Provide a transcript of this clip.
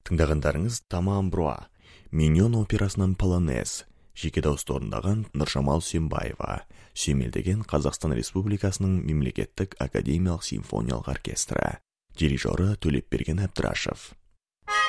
Тыңдағандарыңыз Тамам Бруа, Миньон операсынан Полонез, жеке дауыста орындаған Нұржамал Сүйембаева, сүйемелдеген Қазақстан Республикасының мемлекеттік академиялық симфониялық оркестрі. Дирижері Төлепберген Әбдірашев.